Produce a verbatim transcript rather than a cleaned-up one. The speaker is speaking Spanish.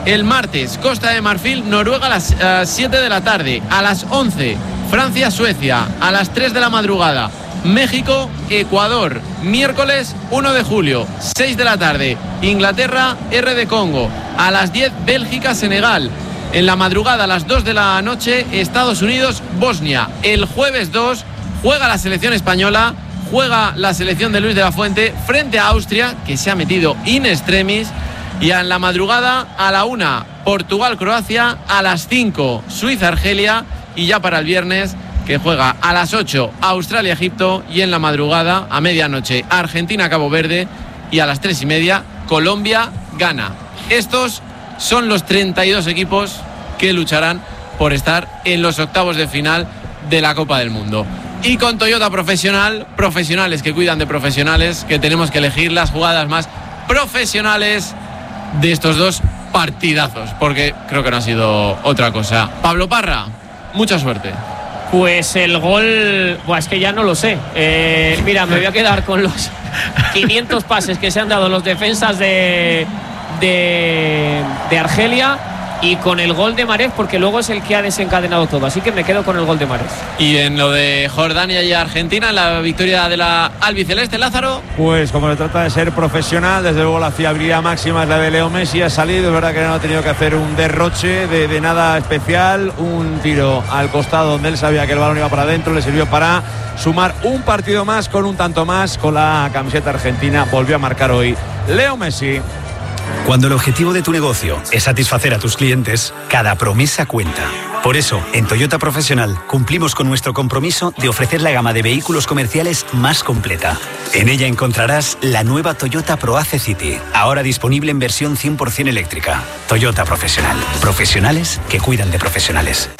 El martes, Costa de Marfil, Noruega a las uh, siete de la tarde. A las once, Francia, Suecia. A las tres de la madrugada, México, Ecuador. Miércoles uno de julio, seis de la tarde, Inglaterra, R de Congo. A las diez, Bélgica, Senegal. En la madrugada, a las dos de la noche, Estados Unidos, Bosnia. El jueves dos, juega la selección española, juega la selección de Luis de la Fuente frente a Austria, que se ha metido in extremis. Y en la madrugada, a la una, Portugal, Croacia. A las cinco, Suiza, Argelia. Y ya para el viernes, que juega a las ocho, Australia, Egipto. Y en la madrugada, a medianoche, Argentina, Cabo Verde. Y a las tres y media, Colombia, Ghana. Estos son los treinta y dos equipos que lucharán por estar en los octavos de final de la Copa del Mundo. Y con Toyota Profesional, profesionales que cuidan de profesionales, que tenemos que elegir las jugadas más profesionales de estos dos partidazos, porque creo que no ha sido otra cosa. Pablo Parra, mucha suerte. Pues el gol, pues es que ya no lo sé. Eh, mira, me voy a quedar con los quinientos pases que se han dado los defensas de, de, de Argelia y con el gol de Mahrez, porque luego es el que ha desencadenado todo. Así que me quedo con el gol de Mahrez. Y en lo de Jordania y Argentina, la victoria de la albiceleste, Lázaro. Pues como se trata de ser profesional, desde luego la fiabilidad máxima es la de Leo Messi. Ha salido, es verdad que no ha tenido que hacer un derroche de, de nada especial. Un tiro al costado donde él sabía que el balón iba para adentro, le sirvió para sumar un partido más con un tanto más con la camiseta argentina. Volvió a marcar hoy Leo Messi. Cuando el objetivo de tu negocio es satisfacer a tus clientes, cada promesa cuenta. Por eso, en Toyota Profesional cumplimos con nuestro compromiso de ofrecer la gama de vehículos comerciales más completa. En ella encontrarás la nueva Toyota ProAce City, ahora disponible en versión cien por ciento eléctrica. Toyota Profesional. Profesionales que cuidan de profesionales.